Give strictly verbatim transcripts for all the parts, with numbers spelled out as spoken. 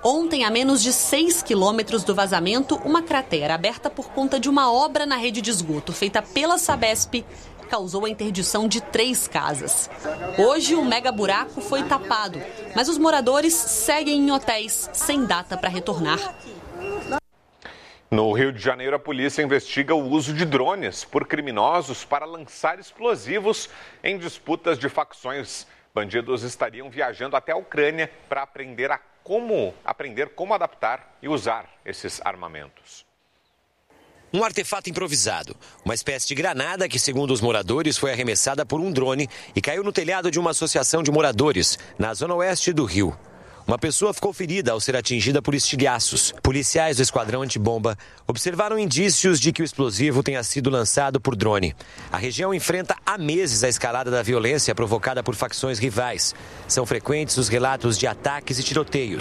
Ontem, a menos de seis quilômetros do vazamento, uma cratera aberta por conta de uma obra na rede de esgoto feita pela Sabesp causou a interdição de três casas. Hoje, o mega buraco foi tapado, mas os moradores seguem em hotéis sem data para retornar. No Rio de Janeiro, a polícia investiga o uso de drones por criminosos para lançar explosivos em disputas de facções. Bandidos estariam viajando até a Ucrânia para aprender a como, aprender como adaptar e usar esses armamentos. Um artefato improvisado, uma espécie de granada que, segundo os moradores, foi arremessada por um drone e caiu no telhado de uma associação de moradores, na zona oeste do Rio. Uma pessoa ficou ferida ao ser atingida por estilhaços. Policiais do esquadrão antibomba observaram indícios de que o explosivo tenha sido lançado por drone. A região enfrenta há meses a escalada da violência provocada por facções rivais. São frequentes os relatos de ataques e tiroteios.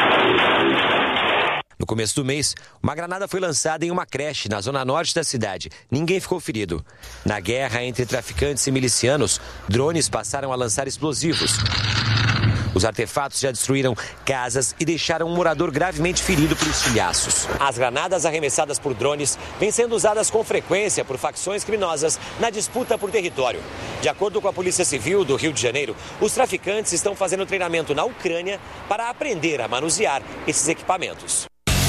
No começo do mês, uma granada foi lançada em uma creche na zona norte da cidade. Ninguém ficou ferido. Na guerra entre traficantes e milicianos, drones passaram a lançar explosivos. Os artefatos já destruíram casas e deixaram um morador gravemente ferido por estilhaços. As granadas arremessadas por drones vêm sendo usadas com frequência por facções criminosas na disputa por território. De acordo com a Polícia Civil do Rio de Janeiro, os traficantes estão fazendo treinamento na Ucrânia para aprender a manusear esses equipamentos.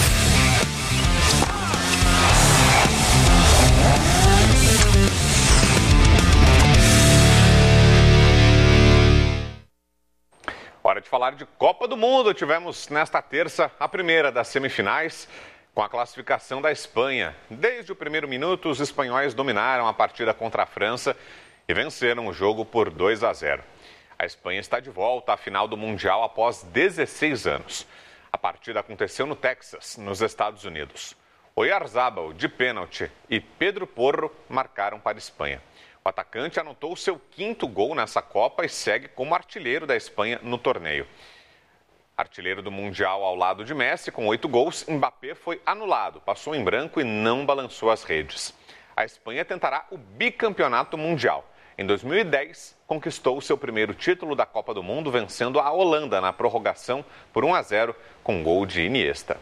Hora de falar de Copa do Mundo. Tivemos nesta terça a primeira das semifinais com a classificação da Espanha. Desde o primeiro minuto, os espanhóis dominaram a partida contra a França e venceram o jogo por dois a zero. A Espanha está de volta à final do Mundial após dezesseis anos. A partida aconteceu no Texas, nos Estados Unidos. Oyarzabal, de pênalti, e Pedro Porro marcaram para a Espanha. O atacante anotou o seu quinto gol nessa Copa e segue como artilheiro da Espanha no torneio. Artilheiro do Mundial ao lado de Messi, com oito gols, Mbappé foi anulado, passou em branco e não balançou as redes. A Espanha tentará o bicampeonato mundial. Em dois mil e dez, conquistou o seu primeiro título da Copa do Mundo, vencendo a Holanda na prorrogação por um a zero, com gol de Iniesta.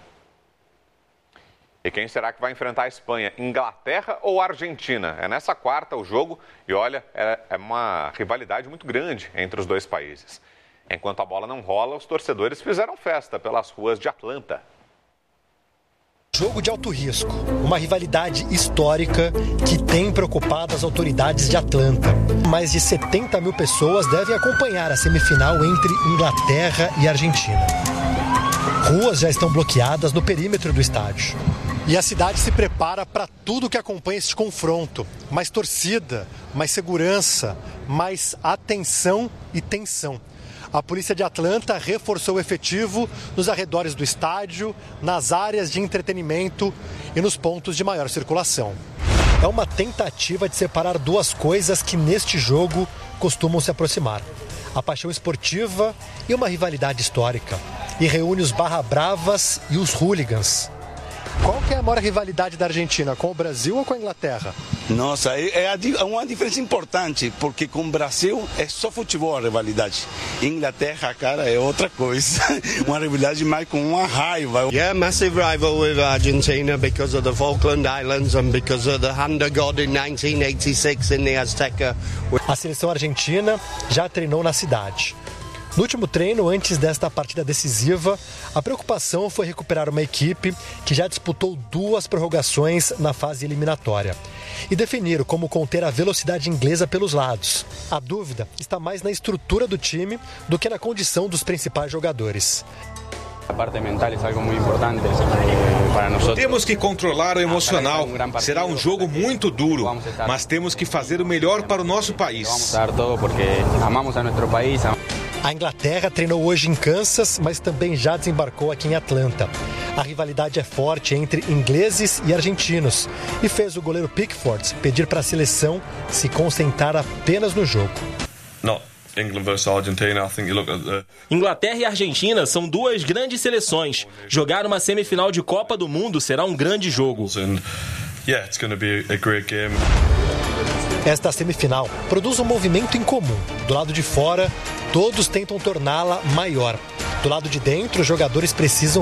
E quem será que vai enfrentar a Espanha? Inglaterra ou Argentina? É nessa quarta o jogo e olha, é uma rivalidade muito grande entre os dois países. Enquanto a bola não rola, os torcedores fizeram festa pelas ruas de Atlanta. Jogo de alto risco, uma rivalidade histórica que tem preocupado as autoridades de Atlanta. Mais de setenta mil pessoas devem acompanhar a semifinal entre Inglaterra e Argentina. Ruas já estão bloqueadas no perímetro do estádio. E a cidade se prepara para tudo que acompanha este confronto. Mais torcida, mais segurança, mais atenção e tensão. A polícia de Atlanta reforçou o efetivo nos arredores do estádio, nas áreas de entretenimento e nos pontos de maior circulação. É uma tentativa de separar duas coisas que neste jogo costumam se aproximar. A paixão esportiva e uma rivalidade histórica. E reúne os barra bravas e os hooligans. Qual que é a maior rivalidade da Argentina, com o Brasil ou com a Inglaterra? Nossa, é uma diferença importante, porque com o Brasil é só futebol a rivalidade. Inglaterra, cara, é outra coisa. Uma rivalidade mais com uma raiva. Yeah, massive rival with Argentina because of the Falkland Islands and because of the hand of God in nineteen eighty-six in the Azteca. A seleção argentina já treinou na cidade. No último treino, antes desta partida decisiva, a preocupação foi recuperar uma equipe que já disputou duas prorrogações na fase eliminatória e definir como conter a velocidade inglesa pelos lados. A dúvida está mais na estrutura do time do que na condição dos principais jogadores. A parte mental é algo muito importante para nós. Temos que controlar o emocional. Será um jogo muito duro, mas temos que fazer o melhor para o nosso país. Vamos dar todo porque amamos a nosso país. A Inglaterra treinou hoje em Kansas, mas também já desembarcou aqui em Atlanta. A rivalidade é forte entre ingleses e argentinos e fez o goleiro Pickford pedir para a seleção se concentrar apenas no jogo. Não. England versus Argentina. I think you look at the... Inglaterra e Argentina são duas grandes seleções. Jogar uma semifinal de Copa do Mundo será um grande jogo. And yeah, it's going to be a great game. Esta semifinal produz um movimento em comum. Do lado de fora, todos tentam torná-la maior. Do lado de dentro, os jogadores precisam